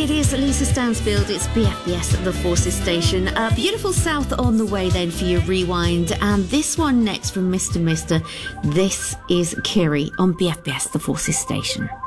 It is Lisa Stansfield, it's BFBS The Forces Station. Beautiful South on the way then for your rewind. And this one next from Mr. Mister. This is Kiri on BFBS The Forces Station.